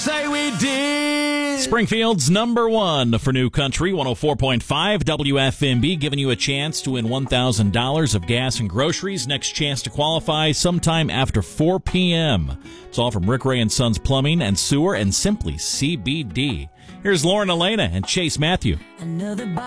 say we did. Springfield's number one for New Country, 104.5 WFMB, giving you a chance to win $1,000 of gas and groceries. Next chance to qualify sometime after 4 p.m. It's all from Rick Ray and Sons Plumbing and Sewer and Simply CBD. Here's Lauren Elena and Chase Matthew.